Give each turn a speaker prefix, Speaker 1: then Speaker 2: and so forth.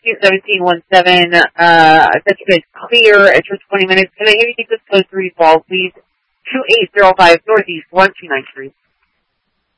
Speaker 1: 1717. I bet you guys clear after 20 minutes. Can I have you take this code to resolve, please? 2805 Northeast 1293.